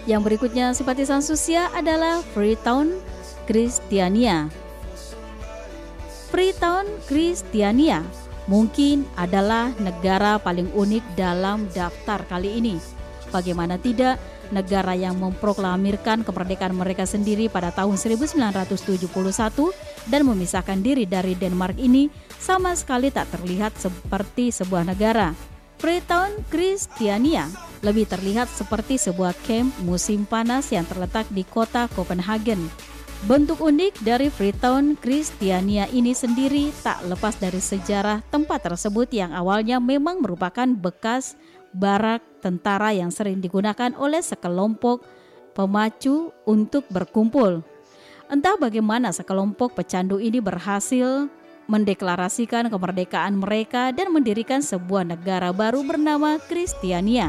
Yang berikutnya simpatisan Susia adalah Freetown, Kristiania. Freetown, Kristiania mungkin adalah negara paling unik dalam daftar kali ini. Bagaimana tidak, negara yang memproklamirkan kemerdekaan mereka sendiri pada tahun 1971 dan memisahkan diri dari Denmark ini sama sekali tak terlihat seperti sebuah negara. Freetown, Kristiania lebih terlihat seperti sebuah camp musim panas yang terletak di kota Copenhagen. Bentuk unik dari Freetown, Kristiania ini sendiri tak lepas dari sejarah tempat tersebut yang awalnya memang merupakan bekas barak tentara yang sering digunakan oleh sekelompok pemacu untuk berkumpul. Entah bagaimana sekelompok pecandu ini berhasil mendeklarasikan kemerdekaan mereka dan mendirikan sebuah negara baru bernama Kristiania.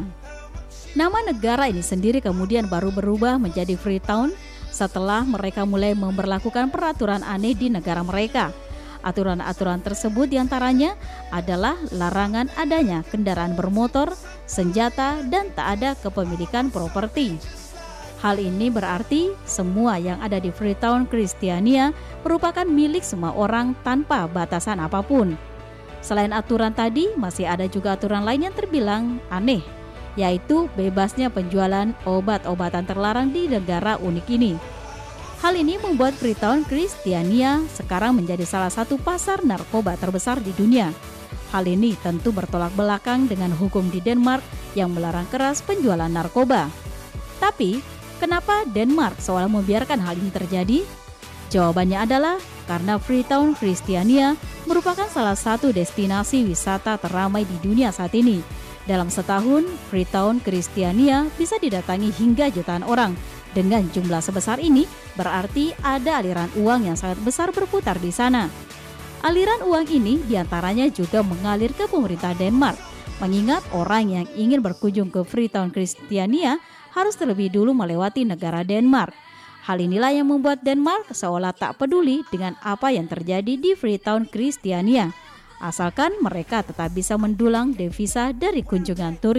Nama negara ini sendiri kemudian baru berubah menjadi Freetown setelah mereka mulai memberlakukan peraturan aneh di negara mereka. Aturan-aturan tersebut diantaranya adalah larangan adanya kendaraan bermotor, senjata, dan tak ada kepemilikan properti. Hal ini berarti semua yang ada di Freetown, Kristiania merupakan milik semua orang tanpa batasan apapun. Selain aturan tadi, masih ada juga aturan lain yang terbilang aneh, yaitu bebasnya penjualan obat-obatan terlarang di negara unik ini. Hal ini membuat Freetown, Kristiania sekarang menjadi salah satu pasar narkoba terbesar di dunia. Hal ini tentu bertolak belakang dengan hukum di Denmark yang melarang keras penjualan narkoba. Tapi, kenapa Denmark seolah membiarkan hal ini terjadi? Jawabannya adalah karena Freetown, Kristiania merupakan salah satu destinasi wisata teramai di dunia saat ini. Dalam setahun, Freetown, Kristiania bisa didatangi hingga jutaan orang. Dengan jumlah sebesar ini, berarti ada aliran uang yang sangat besar berputar di sana. Aliran uang ini diantaranya juga mengalir ke pemerintah Denmark, mengingat orang yang ingin berkunjung ke Freetown, Kristiania harus terlebih dulu melewati negara Denmark. Hal inilah yang membuat Denmark seolah tak peduli dengan apa yang terjadi di Freetown, Kristiania, asalkan mereka tetap bisa mendulang devisa dari kunjungan turis.